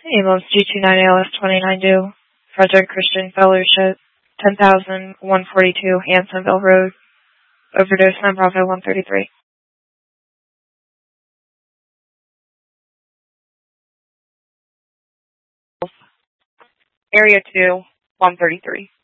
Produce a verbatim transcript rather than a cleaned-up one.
Amos G two nine A L S twenty-nine due. Frederick Christian Fellowship, ten thousand one forty-two Hansonville Road. Overdose on Bravo one thirty-three. Area two, one thirty-three.